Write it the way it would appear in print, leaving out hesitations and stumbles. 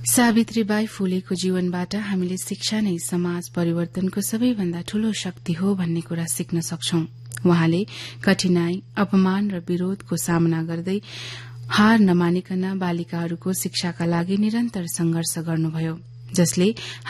सावित्रीबाई फुलेको जीवनबाट हामीले शिक्षा नै समाज परिवर्तनको सबैभन्दा ठूलो शक्ति हो भन्ने कुरा सिक्न सक्छौं। उहाँले कठिनाई, अपमान र विरोधको सामना गर्दै हार नमानिकन बालिकाहरूको शिक्षाका लागि निरन्तर संघर्ष गर्नुभयो, जसले